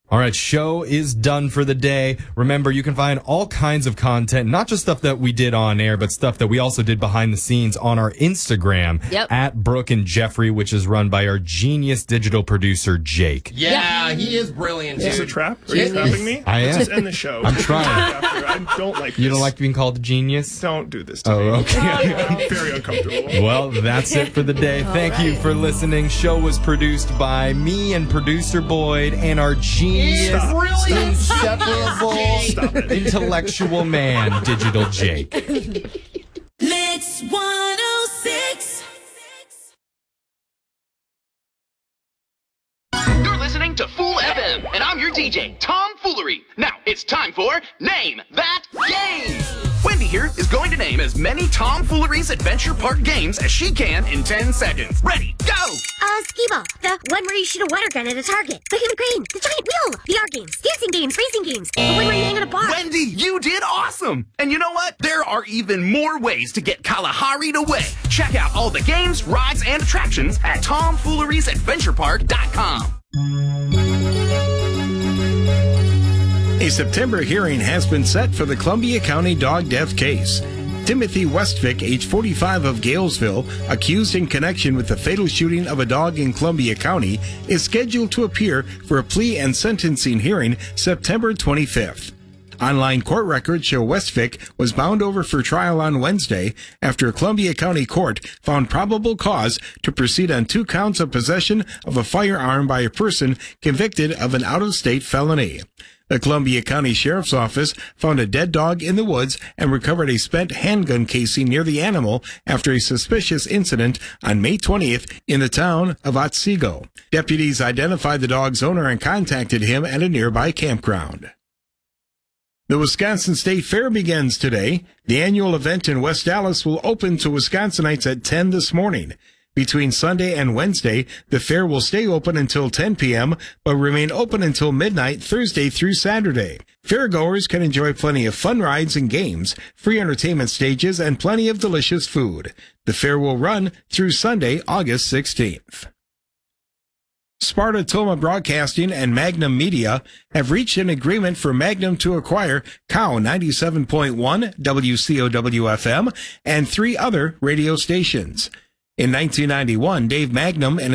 All right, show is done for the day. Remember, you can find all kinds of content, not just stuff that we did on air, but stuff that we also did behind the scenes on our Instagram at Brooke and Jeffrey, which is run by our genius digital producer, Jake. Yeah, he is brilliant. Is this a trap? Are you trapping me? I am. Let's just end the show. I'm trying. I don't like this. You don't like being called a genius? Don't do this to me. Okay. I'm very uncomfortable. Well, that's it for the day. Thank you for listening. Show was produced by me and producer Boyd and our genius, inseparable, intellectual man, Digital Jake. Mix 106. You're listening to Fool FM, and I'm your DJ, Tom Foolery. Now, it's time for Name That Game. Wendy here is going to name as many Tom Foolery's Adventure Park games as she can in 10 seconds. Ready, go! Skee-Ball, the one where you shoot a water gun at a target, the human crane, the giant wheel, the art games, dancing games, racing games, the one where you hang on a bar. Wendy, you did awesome! And you know what? There are even more ways to get Kalahari'd away. Check out all the games, rides, and attractions at TomFoolery'sAdventurePark.com. A September hearing has been set for the Columbia County dog death case. Timothy Westvick, age 45 of Galesville, accused in connection with the fatal shooting of a dog in Columbia County, is scheduled to appear for a plea and sentencing hearing September 25th. Online court records show Westvick was bound over for trial on Wednesday after a Columbia County court found probable cause to proceed on 2 counts of possession of a firearm by a person convicted of an out-of-state felony. The Columbia County Sheriff's Office found a dead dog in the woods and recovered a spent handgun casing near the animal after a suspicious incident on May 20th in the town of Otsego. Deputies identified the dog's owner and contacted him at a nearby campground. The Wisconsin State Fair begins today. The annual event in West Dallas will open to Wisconsinites at 10 this morning. Between Sunday and Wednesday, the fair will stay open until 10 p.m., but remain open until midnight Thursday through Saturday. Fairgoers can enjoy plenty of fun rides and games, free entertainment stages, and plenty of delicious food. The fair will run through Sunday, August 16th. Sparta Toma Broadcasting and Magnum Media have reached an agreement for Magnum to acquire KOW 97.1 WCOW-FM and 3 other radio stations. In 1991, Dave Magnum and